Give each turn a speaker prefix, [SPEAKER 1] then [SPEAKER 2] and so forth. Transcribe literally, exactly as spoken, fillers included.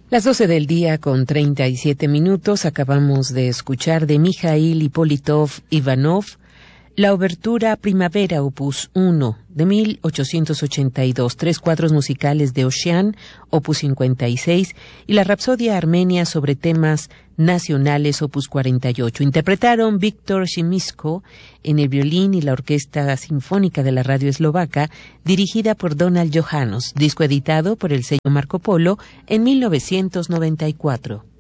[SPEAKER 1] Las doce del día con treinta y siete minutos acabamos de escuchar de Mikhail Hipólitov Ivanov la obertura Primavera opus uno de mil ochocientos ochenta y dos, tres cuadros musicales de Ocean opus cincuenta y seis y la Rapsodia Armenia sobre temas nacionales opus cuarenta y ocho. Interpretaron Víctor Šimiško en el violín y la Orquesta Sinfónica de la Radio Eslovaca, dirigida por Donald Johannes, disco editado por el sello Marco Polo en mil novecientos noventa y cuatro.